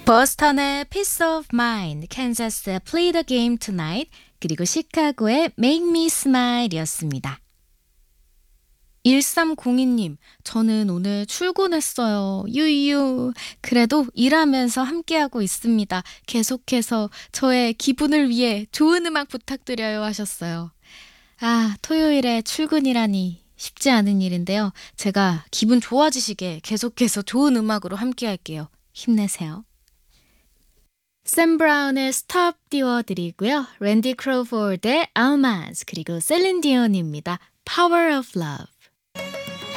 버스턴의 Peace of Mind, 캔자스의 Play the Game Tonight, 그리고 시카고의 Make Me Smile이었습니다. 1302님, 저는 오늘 출근했어요. 유유. 그래도 일하면서 함께하고 있습니다. 계속해서 저의 기분을 위해 좋은 음악 부탁드려요 하셨어요. 아, 토요일에 출근이라니 쉽지 않은 일인데요. 제가 기분 좋아지시게 계속해서 좋은 음악으로 함께할게요. 힘내세요. 샘 브라운의 Stop 띄워드리고요. 랜디 크로포드의 Almas 그리고 셀린 디온입니다. Power of Love.